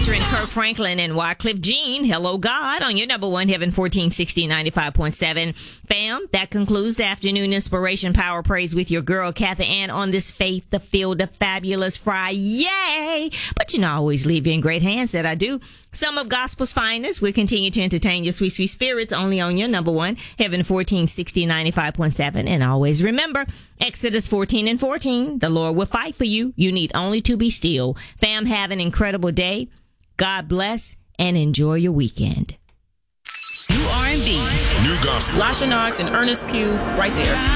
featuring Kirk Franklin and Wycliffe Jean. Hello, God, on your number one, Heaven 1460 95.7. Fam, that concludes the afternoon inspiration power praise with your girl, Kathy Ann, on this Faith the Field of Fabulous Friday. But I always leave you in great hands that I do. Some of gospel's finest will continue to entertain your sweet, sweet spirits only on your number one, Heaven 1460 95.7. And always remember, Exodus 14:14, the Lord will fight for you. You need only to be still. Fam, have an incredible day. God bless and enjoy your weekend. New R&B. New gospel. Lasha Knox and Ernest Pugh right there.